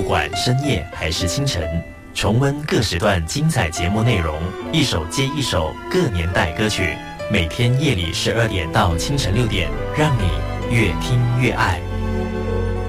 管深夜还是清晨，重温各时段精彩节目内容，一首接一首各年代歌曲，每天夜里12点到清晨6点，让你越听越爱。